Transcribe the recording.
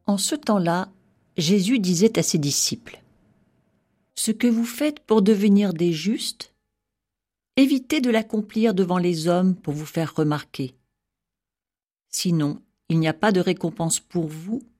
En ce temps-là, Jésus disait à ses disciples : « Ce que vous faites pour devenir des justes, évitez de l'accomplir devant les hommes pour vous faire remarquer. Sinon, il n'y a pas de récompense pour vous